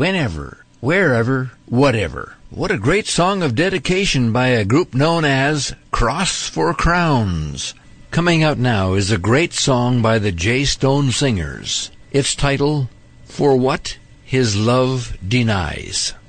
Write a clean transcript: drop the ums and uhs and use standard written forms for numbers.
whenever, wherever, whatever. What a great song of dedication by a group known as Cross for Crowns. Coming out now is a great song by the J. Stone Singers. Its title, For What His Love Denies.